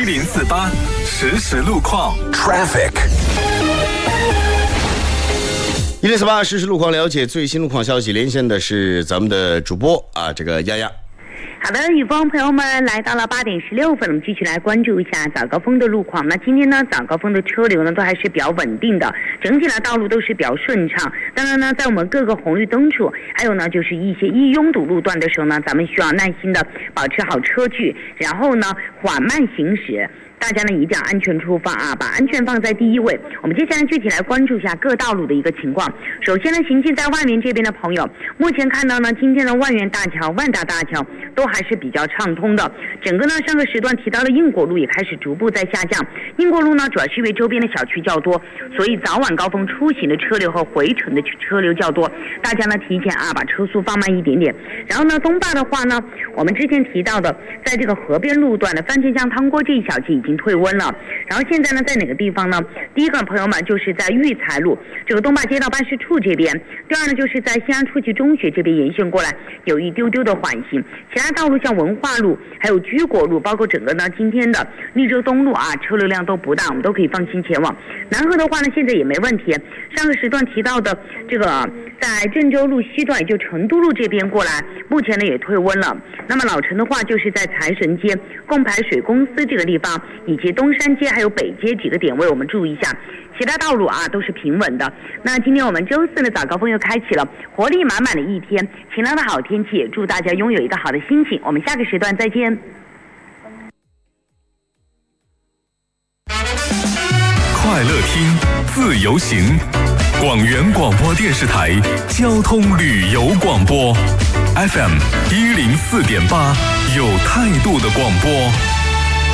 1048实时路况 Traffic。 1048实时路况，了解最新路况消息，连线的是咱们的主播这个丫丫。 好的，雨峰朋友们，来到了8点16分，我们继续来关注一下早高峰的路况。那今天呢，早高峰的车流呢都还是比较稳定的，整体的道路都是比较顺畅。当然呢，在我们各个红绿灯处，还有呢就是一些易拥堵路段的时候呢，咱们需要耐心的保持好车距，然后呢缓慢行驶。大家呢一定要安全出发把安全放在第一位。我们接下来具体来关注一下各道路的一个情况。首先呢，行进在万源这边的朋友，目前看到呢，今天的万源大桥、万达大桥都还是比较畅通的。整个呢上个时段提到的硬果路也开始逐步在下降。硬果路呢主要是因为周边的小区较多，所以早晚高峰出行的车流和回程的车流较多。大家呢提前把车速放慢一点点。然后呢，东坝的话呢，我们之前提到的，在这个河边路段的番茄酱汤锅这一小节已经退温了。然后现在呢，在哪个地方呢？第一个朋友们就是在育才路这个东坝街道办事处这边，第二呢就是在西安初级中学这边沿线过来有一丢丢的缓行。其他道路像文化路还有居国路，包括整个呢今天的利州东路车流量都不大，我们都可以放心前往。南河的话呢，现在也没问题。上个时段提到的这个在郑州路西段，也就成都路这边过来，目前呢也退温了。那么老城的话，就是在财神街、供排水公司这个地方，以及东山街还有北街几个点位，我们注意一下。其他道路都是平稳的。那今天我们周四的早高峰又开启了，活力满满的一天，晴朗的好天气，也祝大家拥有一个好的心情。我们下个时段再见。 快乐听，自由行，广元广播电视台交通旅游广播 FM 104.8，有态度的广播。